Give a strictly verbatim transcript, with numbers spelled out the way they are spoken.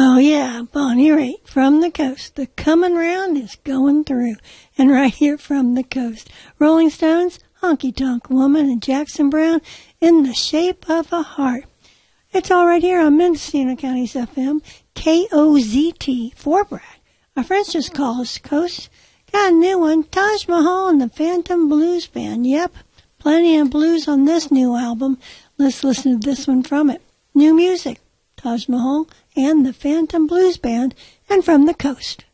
Oh, yeah, Bonnie Raitt from the coast. The coming round is going through. And right here from the coast, Rolling Stones, Honky Tonk Woman, and Jackson Browne, In the Shape of a Heart. It's all right here on Mendocino County's F M, K O Z T, Fort Bragg. Our friends just call us Coast. Got a new one, Taj Mahal and the Phantom Blues Band. Yep, plenty of blues on this new album. Let's listen to this one from it. New music, Taj Mahal and the Phantom Blues Band, and From the Coast.